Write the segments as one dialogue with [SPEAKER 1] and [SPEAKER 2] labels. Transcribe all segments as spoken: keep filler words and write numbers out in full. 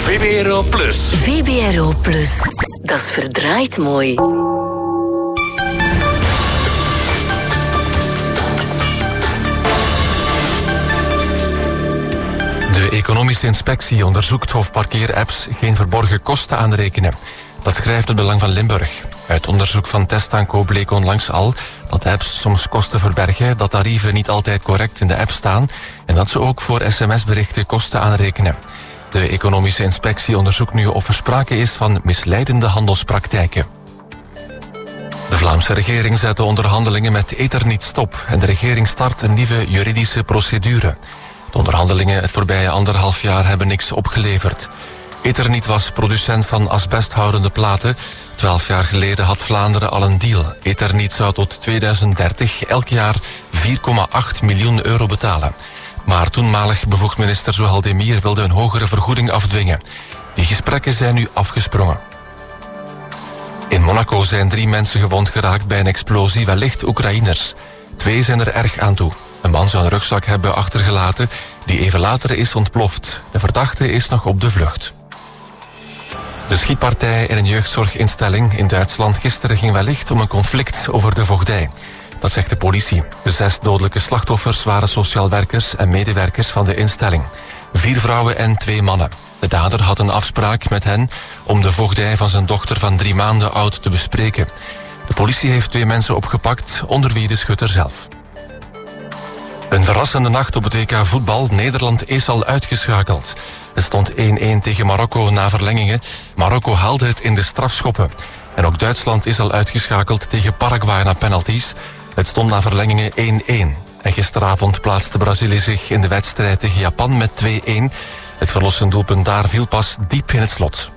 [SPEAKER 1] V B R O Plus.
[SPEAKER 2] V B R O Plus. Dat is verdraaid mooi.
[SPEAKER 3] De economische inspectie onderzoekt of parkeerapps geen verborgen kosten aanrekenen. Dat schrijft het Belang van Limburg. Uit onderzoek van Testaanco bleek onlangs al dat apps soms kosten verbergen, dat tarieven niet altijd correct in de app staan en dat ze ook voor sms-berichten kosten aanrekenen. De economische inspectie onderzoekt nu of er sprake is van misleidende handelspraktijken. De Vlaamse regering zet de onderhandelingen met Eternit stop en de regering start een nieuwe juridische procedure. De onderhandelingen het voorbije anderhalf jaar hebben niks opgeleverd. Eternit was producent van asbesthoudende platen. Twaalf jaar geleden had Vlaanderen al een deal. Eternit zou tot tweeduizend dertig elk jaar vier komma acht miljoen euro betalen. Maar toenmalig bevoegd minister Zohal Demir wilde een hogere vergoeding afdwingen. Die gesprekken zijn nu afgesprongen. In Monaco zijn drie mensen gewond geraakt bij een explosie, wellicht Oekraïners. Twee zijn er erg aan toe. Een man zou een rugzak hebben achtergelaten die even later is ontploft. De verdachte is nog op de vlucht. De schietpartij in een jeugdzorginstelling in Duitsland gisteren ging wellicht om een conflict over de voogdij. Dat zegt de politie. De zes dodelijke slachtoffers waren sociaal werkers en medewerkers van de instelling. Vier vrouwen en twee mannen. De dader had een afspraak met hen om de voogdij van zijn dochter van drie maanden oud te bespreken. De politie heeft twee mensen opgepakt, onder wie de schutter zelf. Een verrassende nacht op het W K voetbal. Nederland is al uitgeschakeld. Het stond één-één tegen Marokko na verlengingen. Marokko haalde het in de strafschoppen. En ook Duitsland is al uitgeschakeld tegen Paraguay na penalties. Het stond na verlengingen één-één. En gisteravond plaatste Brazilië zich in de wedstrijd tegen Japan met twee-één. Het verlossend doelpunt daar viel pas diep in het slot.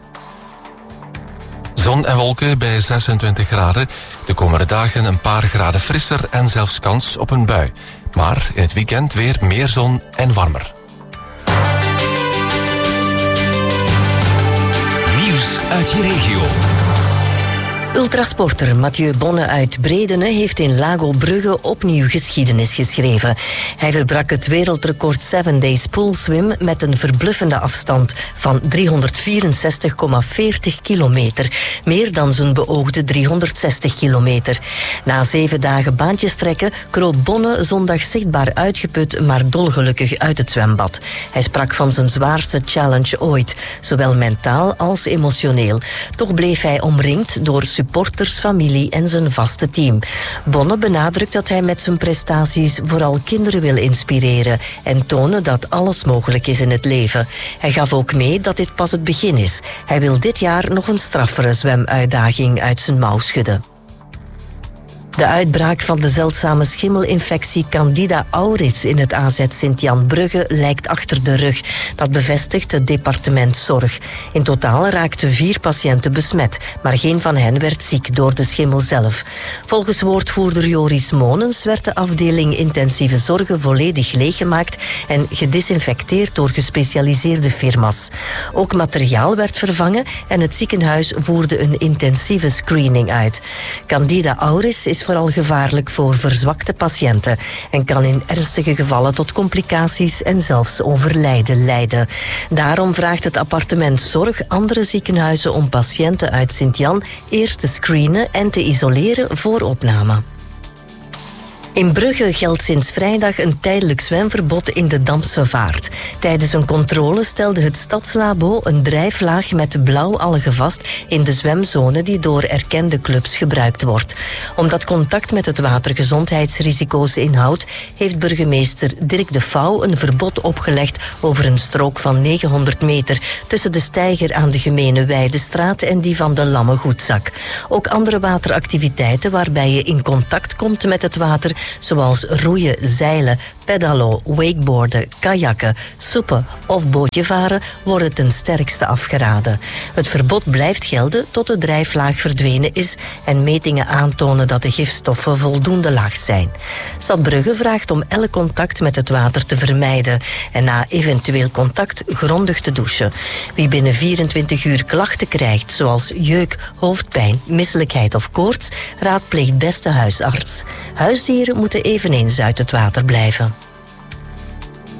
[SPEAKER 3] Zon en wolken bij zesentwintig graden. De komende dagen een paar graden frisser en zelfs kans op een bui. Maar in het weekend weer meer zon en warmer.
[SPEAKER 1] Nieuws uit je regio.
[SPEAKER 2] Ultrasporter Mathieu Bonne uit Bredene heeft in Lago Brugge opnieuw geschiedenis geschreven. Hij verbrak het wereldrecord seven days pool swim met een verbluffende afstand van driehonderdvierenzestig komma veertig kilometer. Meer dan zijn beoogde driehonderdzestig kilometer. Na zeven dagen baantjes trekken kroop Bonne zondag zichtbaar uitgeput, maar dolgelukkig uit het zwembad. Hij sprak van zijn zwaarste challenge ooit, zowel mentaal als emotioneel. Toch bleef hij omringd door supporters, familie en zijn vaste team. Bonne benadrukt dat hij met zijn prestaties vooral kinderen wil inspireren en tonen dat alles mogelijk is in het leven. Hij gaf ook mee dat dit pas het begin is. Hij wil dit jaar nog een straffere zwemuitdaging uit zijn mouw schudden. De uitbraak van de zeldzame schimmelinfectie Candida auris in het A Z Sint-Jan Brugge lijkt achter de rug. Dat bevestigt het departement Zorg. In totaal raakten vier patiënten besmet, maar geen van hen werd ziek door de schimmel zelf. Volgens woordvoerder Joris Monens werd de afdeling intensieve zorgen volledig leeggemaakt en gedisinfecteerd door gespecialiseerde firma's. Ook materiaal werd vervangen en het ziekenhuis voerde een intensieve screening uit. Candida auris is vooral gevaarlijk voor verzwakte patiënten en kan in ernstige gevallen tot complicaties en zelfs overlijden leiden. Daarom vraagt het appartement Zorg andere ziekenhuizen om patiënten uit Sint-Jan eerst te screenen en te isoleren voor opname. In Brugge geldt sinds vrijdag een tijdelijk zwemverbod in de Damse Vaart. Tijdens een controle stelde het Stadslabo een drijflaag met blauw algen vast in de zwemzone die door erkende clubs gebruikt wordt. Omdat contact met het water gezondheidsrisico's inhoudt, heeft burgemeester Dirk de Vouw een verbod opgelegd over een strook van negenhonderd meter tussen de steiger aan de Gemene Weidestraat en die van de Lamme Goedzak. Ook andere wateractiviteiten waarbij je in contact komt met het water, zoals roeien, zeilen, pedalo, wakeboarden, kajakken, soepen of bootje varen, worden ten sterkste afgeraden. Het verbod blijft gelden tot de drijflaag verdwenen is en metingen aantonen dat de gifstoffen voldoende laag zijn. Stad Brugge vraagt om elk contact met het water te vermijden en na eventueel contact grondig te douchen. Wie binnen vierentwintig uur klachten krijgt, zoals jeuk, hoofdpijn, misselijkheid of koorts, raadpleegt beste huisarts. Huisdieren moeten eveneens uit het water blijven.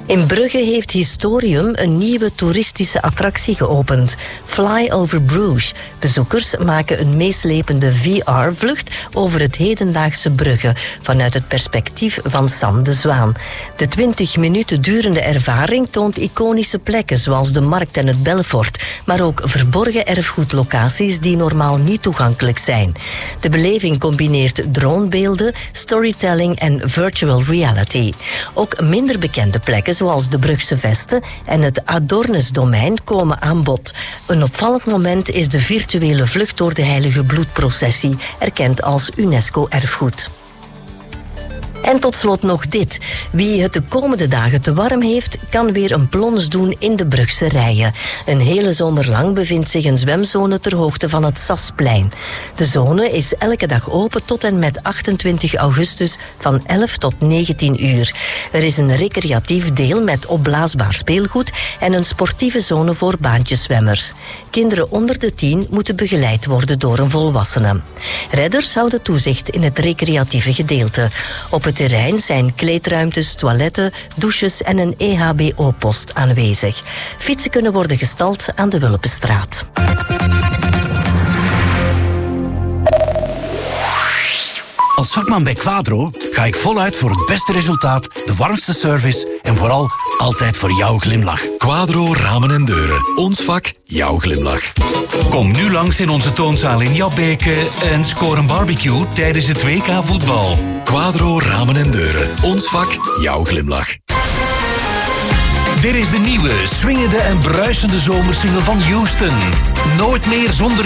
[SPEAKER 2] In Brugge heeft Historium een nieuwe toeristische attractie geopend. Fly over Bruges. Bezoekers maken een meeslepende V R-vlucht over het hedendaagse Brugge vanuit het perspectief van Sam de Zwaan. De twintig minuten durende ervaring toont iconische plekken zoals de Markt en het Belfort, maar ook verborgen erfgoedlocaties die normaal niet toegankelijk zijn. De beleving combineert dronebeelden, storytelling en virtual reality. Ook minder bekende plekken zoals de Brugse Vesten en het Adornes-domein komen aan bod. Een opvallend moment is de virtuele vlucht door de Heilige Bloedprocessie, erkend als UNESCO-erfgoed. En tot slot nog dit. Wie het de komende dagen te warm heeft, kan weer een plons doen in de Brugse Rijen. Een hele zomer lang bevindt zich een zwemzone ter hoogte van het Sasplein. De zone is elke dag open tot en met achtentwintig augustus van elf tot negentien uur. Er is een recreatief deel met opblaasbaar speelgoed en een sportieve zone voor baantjeszwemmers. Kinderen onder de tien moeten begeleid worden door een volwassene. Redders houden toezicht in het recreatieve gedeelte. Op het terrein zijn kleedruimtes, toiletten, douches en een E H B O-post aanwezig. Fietsen kunnen worden gestald aan de Wulpenstraat.
[SPEAKER 4] Als vakman bij Quadro ga ik voluit voor het beste resultaat, de warmste service en vooral altijd voor jouw glimlach.
[SPEAKER 1] Quadro Ramen en Deuren. Ons vak, jouw glimlach.
[SPEAKER 5] Kom nu langs in onze toonzaal in Jabbeke en score een barbecue tijdens het W K voetbal.
[SPEAKER 1] Quadro Ramen en Deuren. Ons vak, jouw glimlach.
[SPEAKER 5] Dit is de nieuwe, swingende en bruisende zomersingle van Houston. Nooit meer zonder